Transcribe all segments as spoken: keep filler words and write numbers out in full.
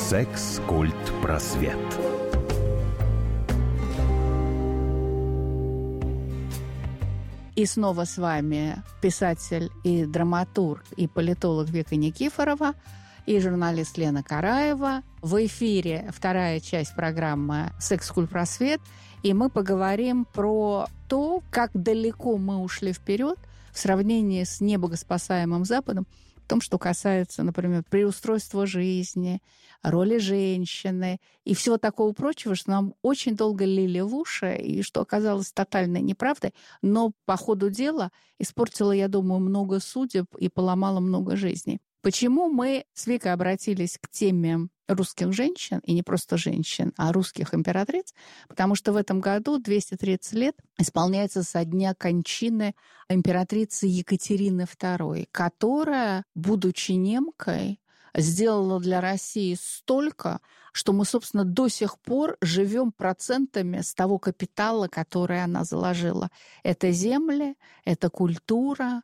Секс-культ просвет. И снова с вами писатель и драматург, и политолог Вика Никифорова, и журналист Лена Караева. В эфире вторая часть программы «Секс-культ просвет», и мы поговорим про то, как далеко мы ушли вперед в сравнении с небогоспасаемым Западом, в том, что касается, например, преустройства жизни, роли женщины и всего такого прочего, что нам очень долго лили в уши, и что оказалось тотальной неправдой, но по ходу дела испортило, я думаю, много судеб и поломало много жизней. Почему мы с Викой обратились к теме русских женщин, и не просто женщин, а русских императриц? Потому что в этом году двести тридцать лет исполняется со дня кончины императрицы Екатерины второй, которая, будучи немкой, сделала для России столько, что мы, собственно, до сих пор живем процентами с того капитала, который она заложила. Это земли, это культура,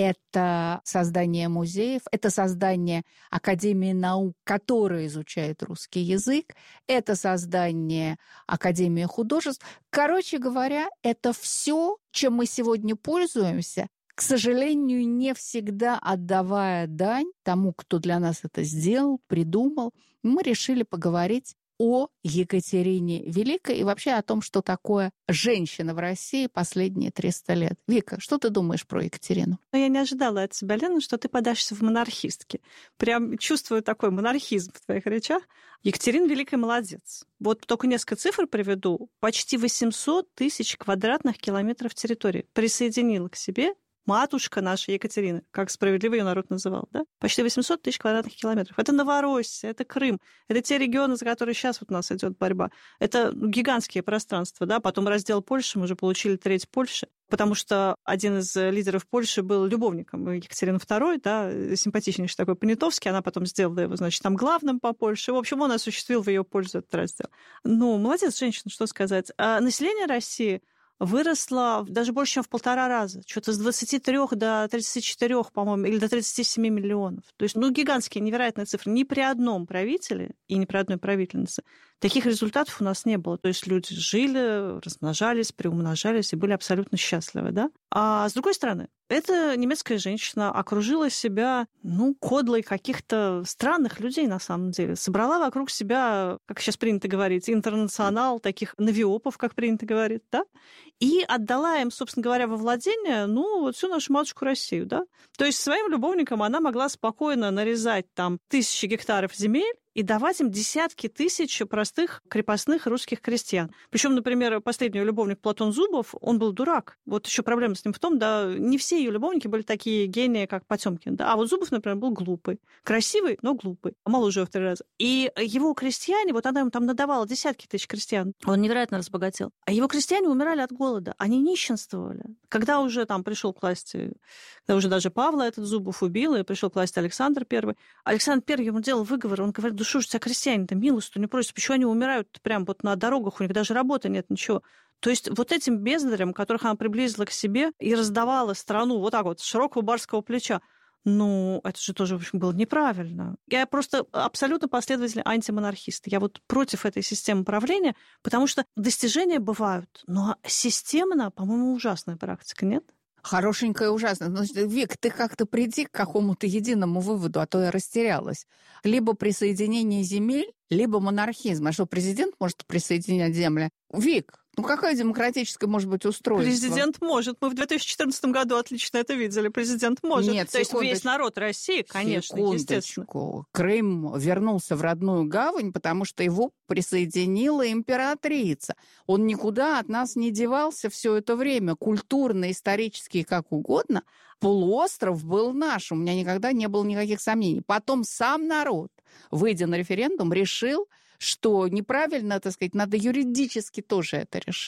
это создание музеев, это создание Академии наук, которая изучает русский язык, это создание Академии художеств. Короче говоря, это все, чем мы сегодня пользуемся, к сожалению, не всегда отдавая дань тому, кто для нас это сделал, придумал, мы решили поговорить о Екатерине Великой и вообще о том, что такое женщина в России последние триста лет. Вика, что ты думаешь про Екатерину? Я не ожидала от тебя, Лена, что ты подашься в монархистки. Прям чувствую такой монархизм в твоих речах. Екатерина Великая молодец. Вот только несколько цифр приведу. Почти восемьсот тысяч квадратных километров территории присоединила к себе матушка наша Екатерина, как справедливо ее народ называл, да? Почти восемьсот тысяч квадратных километров. Это Новороссия, это Крым, это те регионы, за которые сейчас вот у нас идет борьба. Это гигантские пространства, да? Потом раздел Польши, мы уже получили треть Польши, потому что один из лидеров Польши был любовником Екатерины второй, да, симпатичнейший такой Понятовский, она потом сделала его, значит, там главным по Польше. В общем, он осуществил в ее пользу этот раздел. Ну, молодец женщина, что сказать. А население России выросла даже больше, чем в полтора раза. Что-то с двадцати трёх до тридцати четырёх, по-моему, или до тридцати семи миллионов. То есть, ну, гигантские, невероятные цифры. Ни при одном правителе и ни при одной правительнице таких результатов у нас не было. То есть люди жили, размножались, приумножались и были абсолютно счастливы, да? А с другой стороны, эта немецкая женщина окружила себя, ну, кодлой каких-то странных людей, на самом деле. Собрала вокруг себя, как сейчас принято говорить, интернационал таких навиопов, как принято говорить, да? И отдала им, собственно говоря, во владение, ну, вот всю нашу матушку Россию, да? То есть своим любовникам она могла спокойно нарезать там тысячи гектаров земель и давать им десятки тысяч простых крепостных русских крестьян. Причем, например, последний любовник Платон Зубов, он был дурак. Вот еще проблема с ним в том, да, не все ее любовники были такие гении, как Потемкин, да, а вот Зубов, например, был глупый. Красивый, но глупый. Мало уже в три раза. И его крестьяне, вот она ему там надавала десятки тысяч крестьян, он невероятно разбогател. А его крестьяне умирали от голода, они нищенствовали. Когда уже там пришел к власти, когда уже даже Павла этот Зубов убил, и пришел к власти Александр Первый, Александр Первый ему делал выговор, он говорит: да что ж у тебя крестьяне-то милостью не просят, почему они умирают прям вот на дорогах, у них даже работы нет, ничего. То есть вот этим бездарям, которых она приблизила к себе и раздавала страну вот так вот, с широкого барского плеча, ну, это же тоже, в общем, было неправильно. Я просто абсолютно последовательный антимонархист. Я вот против этой системы правления, потому что достижения бывают, но системно, по-моему, ужасная практика, нет? Хорошенькая, ужасно. Но, Вик, ты как-то приди к какому-то единому выводу, а то я растерялась. Либо присоединение земель, либо монархизм. А что, президент может присоединять земли? Вик, ну какое демократическое может быть устройство? Президент может. Мы в две тысячи четырнадцатом году отлично это видели. Президент может. Нет, то есть весь народ России, конечно, естественно. Крым вернулся в родную гавань, потому что его присоединила императрица. Он никуда от нас не девался все это время. Культурно, исторически, как угодно. Полуостров был наш. У меня никогда не было никаких сомнений. Потом сам народ, выйдя на референдум, решил, что неправильно, так сказать, надо юридически тоже это решить.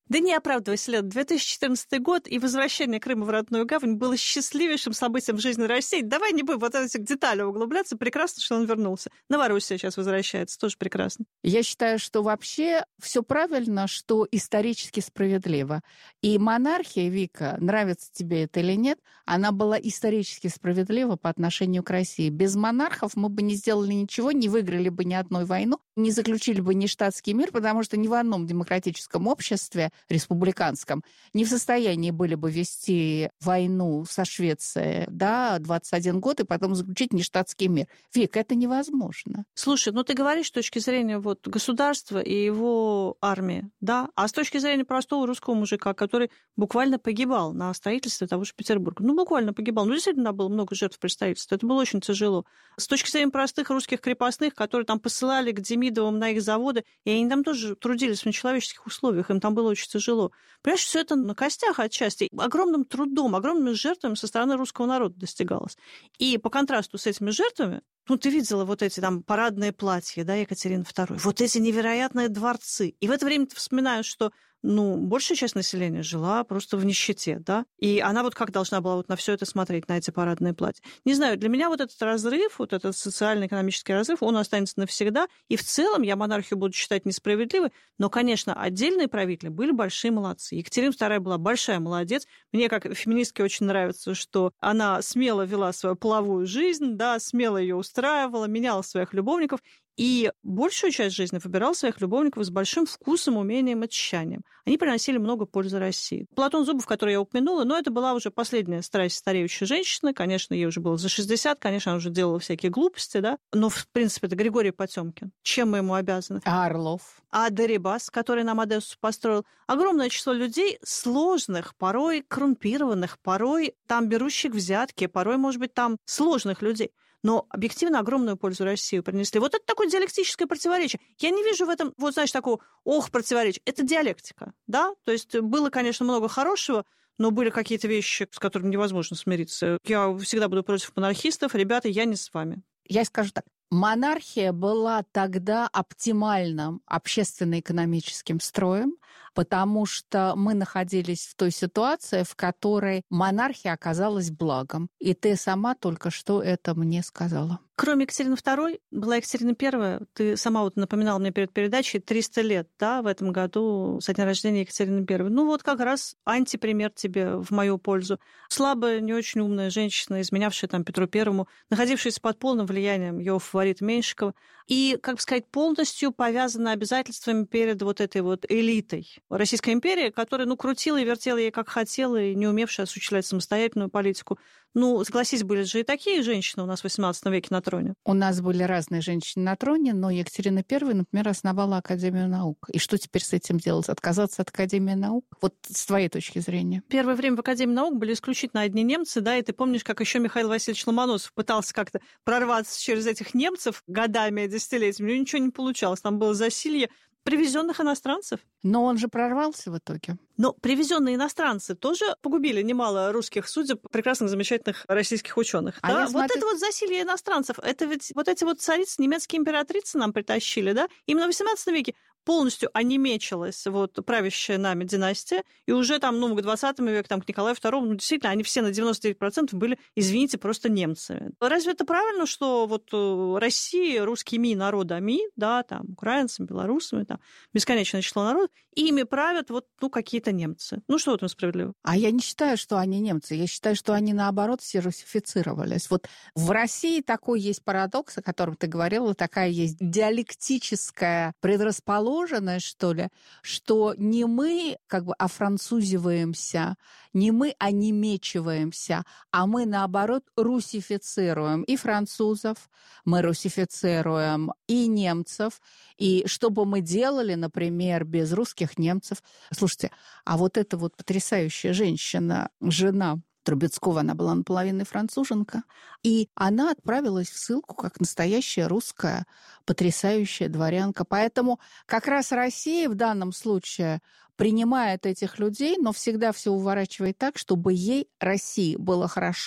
Да не оправдывайся, Лен. две тысячи четырнадцатый год и возвращение Крыма в родную гавань было счастливейшим событием в жизни России. Давай не будем вот этих деталей углубляться. Прекрасно, что он вернулся. Новороссия сейчас возвращается, тоже прекрасно. Я считаю, что вообще все правильно, что исторически справедливо. И монархия, Вика, нравится тебе это или нет, она была исторически справедлива по отношению к России. Без монархов мы бы не сделали ничего, не выиграли бы ни одной войну, не заключили бы ни штатский мир, потому что ни в одном демократическом обществе республиканском не в состоянии были бы вести войну со Швецией, да, двадцать один год, и потом заключить нештатский мир. Вик, это невозможно. Слушай, ну ты говоришь с точки зрения вот государства и его армии, да, а с точки зрения простого русского мужика, который буквально погибал на строительстве того же Петербурга. Ну, буквально погибал. Ну, действительно, было много жертв при строительстве. Это было очень тяжело. С точки зрения простых русских крепостных, которые там посылали к Демидовым на их заводы, и они там тоже трудились в нечеловеческих условиях, им там было очень тяжело. Понимаешь, все это на костях отчасти, огромным трудом, огромными жертвами со стороны русского народа достигалось. И по контрасту с этими жертвами, ну, ты видела вот эти там парадные платья, да, Екатерины второй, вот эти невероятные дворцы. И в это время ты вспоминаешь, что ну, большая часть населения жила просто в нищете, да, и она вот как должна была вот на все это смотреть, на эти парадные платья. Не знаю, для меня вот этот разрыв, вот этот социально-экономический разрыв, он останется навсегда, и в целом я монархию буду считать несправедливой, но, конечно, отдельные правители были большие молодцы. Екатерина вторая была большая молодец. Мне, как феминистке, очень нравится, что она смело вела свою половую жизнь, да, смело ее устраивала, меняла своих любовников, и большую часть жизни выбирал своих любовников с большим вкусом, умением и тщанием. Они приносили много пользы России. Платон Зубов, который я упомянула, но это была уже последняя стараясь стареющая женщина. Конечно, ей уже было за шестьдесят, конечно, она уже делала всякие глупости, да. Но, в принципе, это Григорий Потёмкин. Чем мы ему обязаны? А Орлов? А Дерибас, который нам Одессу построил. Огромное число людей, сложных, порой коррумпированных, порой там берущих взятки, порой, может быть, там сложных людей. Но объективно огромную пользу России принесли. Вот это такое диалектическое противоречие. Я не вижу в этом, вот знаешь, такого, ох, противоречия. Это диалектика, да? То есть было, конечно, много хорошего, но были какие-то вещи, с которыми невозможно смириться. Я всегда буду против монархистов. Ребята, я не с вами. Я скажу так. Монархия была тогда оптимальным общественно-экономическим строем, потому что мы находились в той ситуации, в которой монархия оказалась благом. И ты сама только что это мне сказала. Кроме Екатерины второй, была Екатерина первая. Ты сама вот напоминала мне перед передачей триста лет, да, в этом году со дня рождения Екатерины первой. Ну вот как раз антипример тебе в мою пользу. Слабая, не очень умная женщина, изменявшая там Петру Первому, находившаяся под полным влиянием его фаворита Меньшикова, и, как бы сказать, полностью повязана обязательствами перед вот этой вот элитой Российской империи, которая, ну, крутила и вертела ей как хотела, и не умевшая осуществлять самостоятельную политику. Ну, согласись, были же и такие женщины у нас в восемнадцатом веке на троне. У нас были разные женщины на троне, но Екатерина первая, например, основала Академию наук. И что теперь с этим делать? Отказаться от Академии наук? Вот с твоей точки зрения. Первое время в Академии наук были исключительно одни немцы, да, и ты помнишь, как еще Михаил Васильевич Ломоносов пытался как-то прорваться через этих немцев годами и десятилетиями. У него ничего не получалось. Там было засилье привезенных иностранцев. Но он же прорвался в итоге. Но привезенные иностранцы тоже погубили немало русских судеб, прекрасных, замечательных российских ученых. А да? Вот смотрю... это вот засилье иностранцев, это ведь вот эти вот царицы, немецкие императрицы нам притащили, да? Именно в восемнадцатом веке полностью онемечилась вот правящая нами династия, и уже там, ну, к двадцатому веку, там, к Николаю второму, ну, действительно, они все на девяносто девять процентов были, извините, просто немцами. Разве это правильно, что вот Россия, русские ми народами, да, там, украинцами, белорусами, там, бесконечное число народов, ими правят вот, ну, какие-то немцы. Ну, что в этом справедливо? А я не считаю, что они немцы. Я считаю, что они, наоборот, все русифицировались. Вот в России такой есть парадокс, о котором ты говорила, такая есть диалектическая предрасположенность, что ли, что не мы как бы офранцузиваемся, не мы онемечиваемся, а мы, наоборот, русифицируем и французов, мы русифицируем и немцев. И что бы мы делали, например, без русских немцев? Слушайте, а вот эта вот потрясающая женщина, жена Трубецкого, она была наполовину француженка, и она отправилась в ссылку как настоящая русская потрясающая дворянка. Поэтому как раз Россия в данном случае принимает этих людей, но всегда все уворачивает так, чтобы ей, России, было хорошо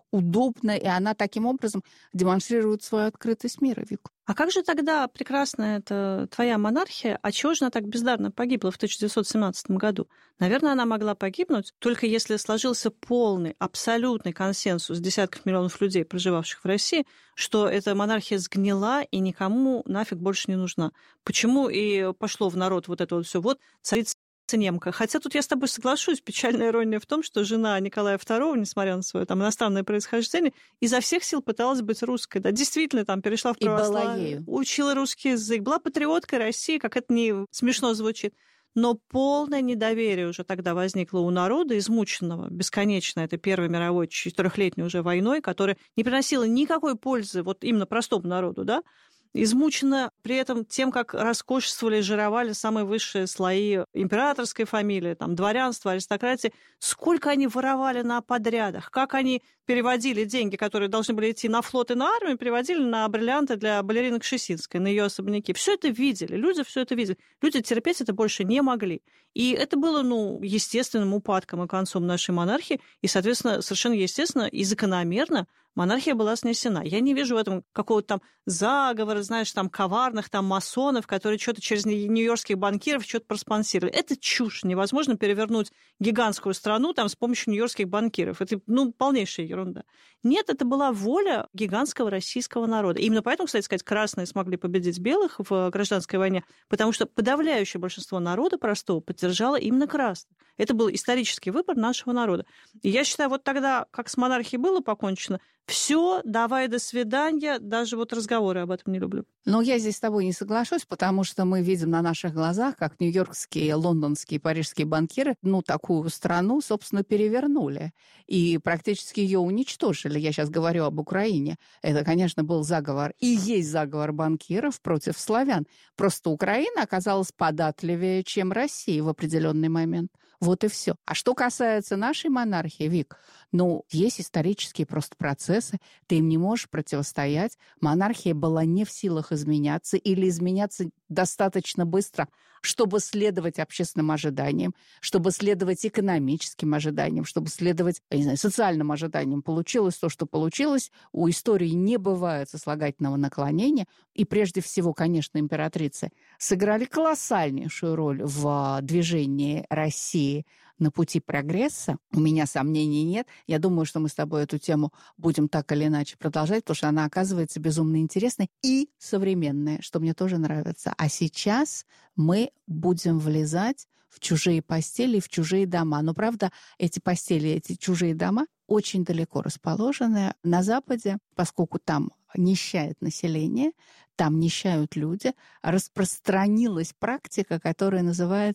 удобно, и она таким образом демонстрирует свою открытость мира, Вик. А как же тогда прекрасная эта твоя монархия, а чего же она так бездарно погибла в тысяча девятьсот семнадцатом году? Наверное, она могла погибнуть только если сложился полный, абсолютный консенсус десятков миллионов людей, проживавших в России, что эта монархия сгнила и никому нафиг больше не нужна. Почему и пошло в народ вот это вот все? Вот царица немка. Хотя тут я с тобой соглашусь, печальная ирония в том, что жена Николая второго, несмотря на свое там иностранное происхождение, изо всех сил пыталась быть русской. Да, действительно, там перешла в православие, учила русский язык, была патриоткой России, как это не смешно звучит. Но полное недоверие уже тогда возникло у народа, измученного бесконечно этой Первой мировой четырехлетней уже войной, которая не приносила никакой пользы вот именно простому народу, да, измучена при этом тем, как роскошествовали и жировали самые высшие слои императорской фамилии, там, дворянства, аристократии, сколько они воровали на подрядах, как они переводили деньги, которые должны были идти на флот и на армию, переводили на бриллианты для балерины Кшесинской, на ее особняки. Все это видели, люди все это видели. Люди терпеть это больше не могли. И это было, ну, естественным упадком и концом нашей монархии, и, соответственно, совершенно естественно и закономерно монархия была снесена. Я не вижу в этом какого-то там заговора, знаешь, там коварных там масонов, которые что-то через нью-йоркских банкиров что-то проспонсировали. Это чушь. Невозможно перевернуть гигантскую страну там с помощью нью-йоркских банкиров. Это, ну, полнейшая ерунда. Нет, это была воля гигантского российского народа. Именно поэтому, кстати сказать, красные смогли победить белых в гражданской войне, потому что подавляющее большинство народа простого поддержало именно красных. Это был исторический выбор нашего народа. И я считаю, вот тогда, как с монархией было покончено, все, давай, до свидания, даже вот разговоры об этом не люблю. Но я здесь с тобой не соглашусь, потому что мы видим на наших глазах, как нью-йоркские, лондонские, парижские банкиры, ну, такую страну, собственно, перевернули. И практически ее уничтожили. Я сейчас говорю об Украине. Это, конечно, был заговор. И есть заговор банкиров против славян. Просто Украина оказалась податливее, чем Россия в определенный момент. Вот и все. А что касается нашей монархии, Вик, ну, есть исторические просто процессы, ты им не можешь противостоять. Монархия была не в силах изменяться или изменяться достаточно быстро, чтобы следовать общественным ожиданиям, чтобы следовать экономическим ожиданиям, чтобы следовать, я не знаю, социальным ожиданиям. Получилось то, что получилось. У истории не бывает сослагательного наклонения. И прежде всего, конечно, императрицы сыграли колоссальнейшую роль в движении России на пути прогресса. У меня сомнений нет. Я думаю, что мы с тобой эту тему будем так или иначе продолжать, потому что она оказывается безумно интересной и современная, что мне тоже нравится. А сейчас мы будем влезать в чужие постели, в чужие дома. Но, правда, эти постели, эти чужие дома очень далеко расположены на Западе, поскольку там нищает население, там нищают люди, распространилась практика, которая называется